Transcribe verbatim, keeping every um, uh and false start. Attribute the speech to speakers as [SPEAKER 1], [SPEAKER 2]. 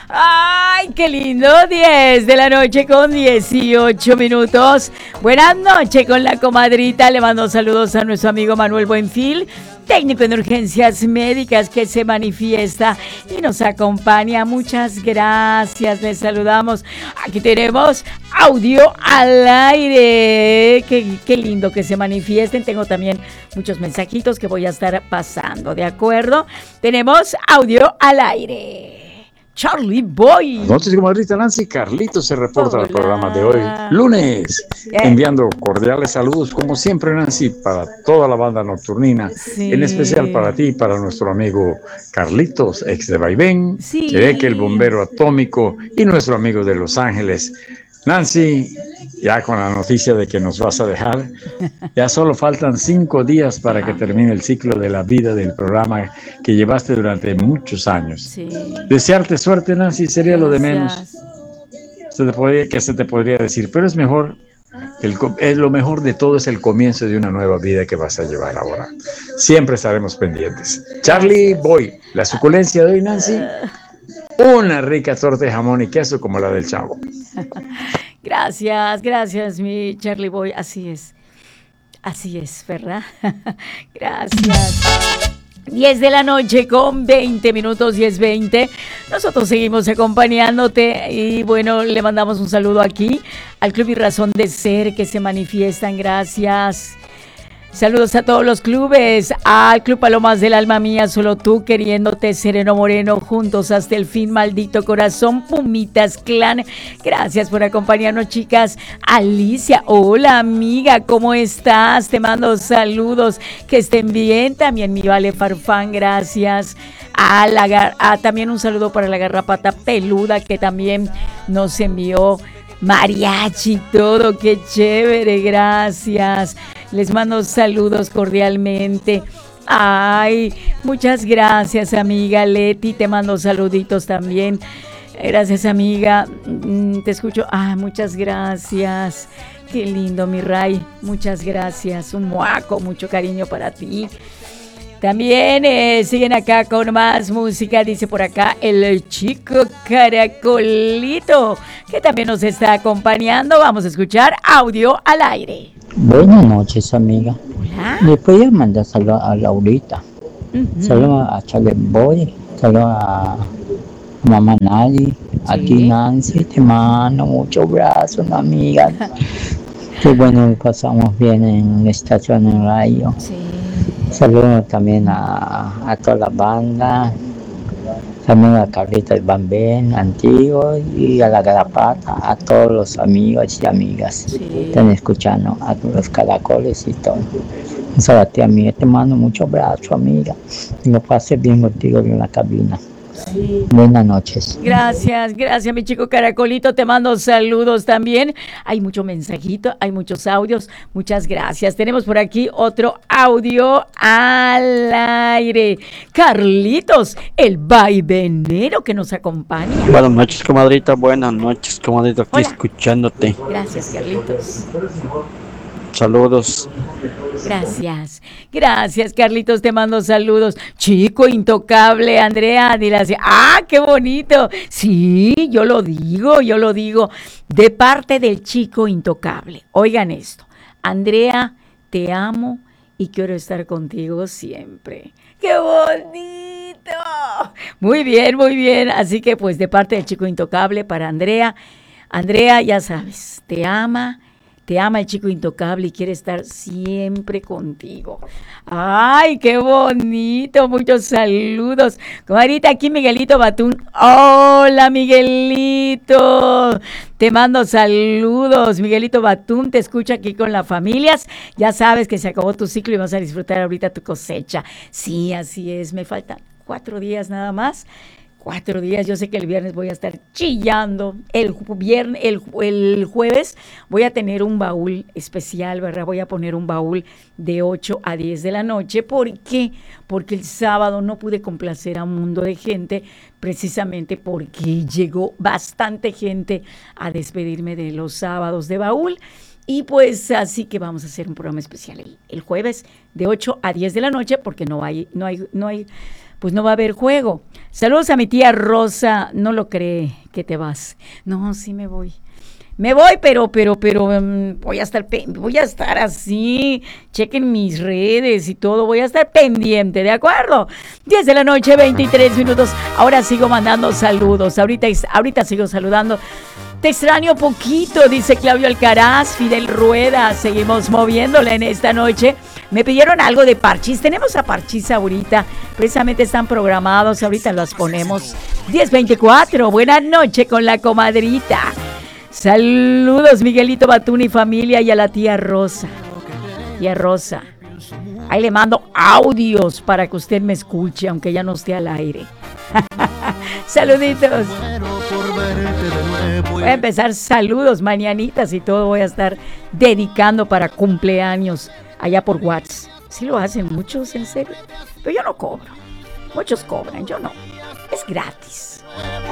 [SPEAKER 1] ¡Ay, qué lindo! diez de la noche con dieciocho minutos. Buenas noches con la comadrita. Le mando saludos a nuestro amigo Manuel Buenfil, técnico en urgencias médicas que se manifiesta y nos acompaña. Muchas gracias, les saludamos. Aquí tenemos audio al aire. Qué, qué lindo que se manifiesten. Tengo también muchos mensajitos que voy a estar pasando, ¿de acuerdo? Tenemos audio al aire. Charlie Boy.
[SPEAKER 2] Buenas noches, comadrita Nancy. Carlitos se reporta
[SPEAKER 1] Hola.
[SPEAKER 2] al programa de hoy, lunes,
[SPEAKER 1] Yeah.
[SPEAKER 2] enviando cordiales saludos, como siempre, Nancy, para toda la banda nocturnina,
[SPEAKER 1] Sí.
[SPEAKER 2] en especial para ti y para nuestro amigo Carlitos, ex de Vaivén,
[SPEAKER 1] Sí.
[SPEAKER 2] que el bombero atómico, y nuestro amigo de Los Ángeles. Nancy, ya con la noticia de que nos vas a dejar, ya solo faltan cinco días para que termine el ciclo de la vida del programa que llevaste durante muchos años.
[SPEAKER 1] Sí.
[SPEAKER 2] Desearte suerte, Nancy, sería lo de menos.
[SPEAKER 1] Gracias.
[SPEAKER 2] Se te podría, que se te podría decir, pero es mejor, el, es lo mejor de todo es el comienzo de una nueva vida que vas a llevar ahora. Siempre estaremos pendientes. Charlie Boy, la suculencia de hoy, Nancy, una rica torta de jamón y queso como la del Chavo.
[SPEAKER 1] Gracias, gracias, mi Charlie Boy. Así es. Así es, ¿verdad? Gracias. diez de la noche con veinte minutos, diez veinte. Nosotros seguimos acompañándote y bueno, le mandamos un saludo aquí al Club y Razón de Ser que se manifiestan. Gracias. Saludos a todos los clubes, al Club Palomas del Alma Mía, Solo Tú, Queriéndote, Sereno Moreno, Juntos hasta el Fin, Maldito Corazón, Pumitas Clan. Gracias por acompañarnos, chicas. Alicia, hola amiga, ¿cómo estás? Te mando saludos, que estén bien. También mi Vale Farfán, gracias. A la, a, también un saludo para la Garrapata Peluda que también nos envió mariachi, todo, qué chévere, gracias. Les mando saludos cordialmente. Ay, muchas gracias, amiga Leti, te mando saluditos también. Gracias, amiga, te escucho. Ah, muchas gracias. Qué lindo, mi Ray, muchas gracias. Un muaco, mucho cariño para ti. También eh, siguen acá con más música, dice por acá el chico Caracolito, que también nos está acompañando. Vamos a escuchar audio al aire.
[SPEAKER 3] Buenas noches, amiga.
[SPEAKER 1] Hola.
[SPEAKER 3] Le podía mandar saludos a Laurita,
[SPEAKER 1] Uh-huh.
[SPEAKER 3] saludos a Charlie Boy, saludos a Mamá Nali, a
[SPEAKER 1] Sí.
[SPEAKER 3] ti Nancy, te mando muchos brazos, amiga. Qué bueno, pasamos bien en la estación en radio.
[SPEAKER 1] Sí.
[SPEAKER 3] Saludos también a, a toda la banda, saludos a Carlita el Bambén, antiguo, y a la Garapata, a todos los amigos y amigas
[SPEAKER 1] Sí.
[SPEAKER 3] que están escuchando, a los caracoles y todo. Un saludo a ti, amiga, te mando muchos abrazos, amiga, y lo pases bien contigo en la cabina.
[SPEAKER 1] Sí.
[SPEAKER 3] Buenas noches.
[SPEAKER 1] Gracias, gracias mi chico Caracolito, te mando saludos también. Hay mucho mensajito, hay muchos audios, muchas gracias. Tenemos por aquí otro audio al aire. Carlitos, el vaivenero que nos acompaña.
[SPEAKER 4] Buenas noches, comadrita. Buenas noches, comadrita. Aquí
[SPEAKER 1] Hola.
[SPEAKER 4] escuchándote.
[SPEAKER 1] Gracias, Carlitos.
[SPEAKER 4] Saludos.
[SPEAKER 1] Gracias, gracias Carlitos, te mando saludos. Chico intocable, Andrea, dile así, ¡ah, qué bonito! Sí, yo lo digo, yo lo digo, de parte del chico intocable. Oigan esto, Andrea, te amo y quiero estar contigo siempre. ¡Qué bonito! Muy bien, muy bien, así que pues de parte del chico intocable para Andrea. Andrea, ya sabes, te ama. Te ama el chico intocable y quiere estar siempre contigo. ¡Ay, qué bonito! Muchos saludos. Comadrita, aquí Miguelito Batún. ¡Hola, Miguelito! Te mando saludos. Miguelito Batún te escucha aquí con las familias. Ya sabes que se acabó tu ciclo y vas a disfrutar ahorita tu cosecha. Sí, así es. Me faltan cuatro días nada más. Cuatro días, yo sé que el viernes voy a estar chillando, el viernes, el, el jueves voy a tener un baúl especial, ¿verdad? Voy a poner un baúl de ocho a diez de la noche. ¿Por qué? Porque el sábado no pude complacer a un mundo de gente, precisamente porque llegó bastante gente a despedirme de los sábados de baúl. Y pues así que vamos a hacer un programa especial el, el jueves de ocho a diez de la noche, porque no hay, no hay, no hay pues no va a haber juego. Saludos a mi tía Rosa, no lo cree que te vas. No, sí me voy. Me voy, pero, pero, pero um, voy a estar, pe- voy a estar así. Chequen mis redes y todo. Voy a estar pendiente, ¿de acuerdo? diez de la noche, veintitrés minutos. Ahora sigo mandando saludos. Ahorita, ahorita sigo saludando. Te extraño poquito, dice Claudio Alcaraz, Fidel Rueda. Seguimos moviéndole en esta noche. Me pidieron algo de Parchís. Tenemos a Parchís ahorita. Precisamente están programados. Ahorita los ponemos. diez veinticuatro. Buenas noches con la comadrita. Saludos, Miguelito Batún y familia, y a la tía Rosa. Tía Rosa, ahí le mando audios para que usted me escuche, aunque ya no esté al aire. Saluditos. Voy a empezar saludos, mañanitas y todo. Voy a estar dedicando para cumpleaños allá por WhatsApp. Sí lo hacen muchos, en serio. Pero yo no cobro. Muchos cobran, yo no. Es gratis.